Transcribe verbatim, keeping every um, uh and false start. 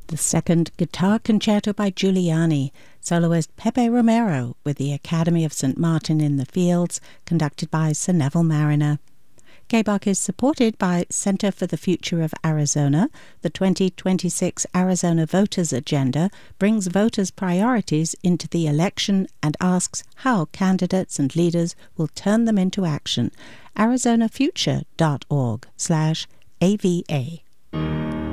The second Guitar Concerto by Giuliani, soloist Pepe Romero with the Academy of Saint Martin in the Fields, conducted by Sir Neville Mariner. K B A C is supported by Center for the Future of Arizona. The twenty twenty-six Arizona Voters Agenda brings voters' priorities into the election and asks how candidates and leaders will turn them into action. arizonafuture dot org slash A V A